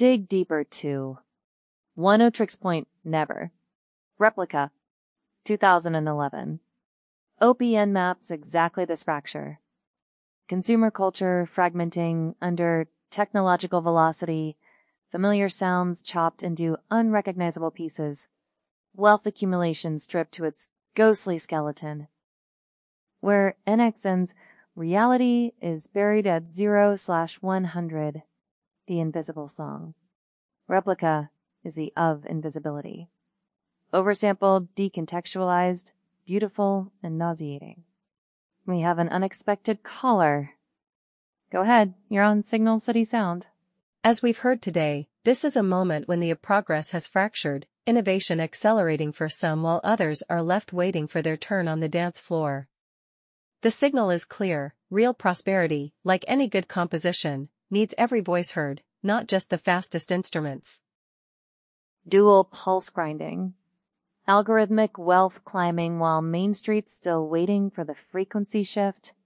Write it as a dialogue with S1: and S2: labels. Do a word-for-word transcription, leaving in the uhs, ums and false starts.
S1: dig deeper too. Oneotrix Point, never. Replica, two thousand eleven. O P N maps exactly this fracture. Consumer culture fragmenting under technological velocity, familiar sounds chopped into unrecognizable pieces, wealth accumulation stripped to its ghostly skeleton. Where N X N's reality is buried at zero slash one hundred, the invisible song. Replica is the of invisibility. Oversampled, decontextualized, beautiful, and nauseating. We have an unexpected caller. Go ahead, you're on Signal City Sound.
S2: As we've heard today, this is a moment when the progress has fractured, innovation accelerating for some while others are left waiting for their turn on the dance floor. The signal is clear: real prosperity, like any good composition, needs every voice heard, not just the fastest instruments.
S1: Dual pulse grinding. Algorithmic wealth climbing while Main Street's still waiting for the frequency shift.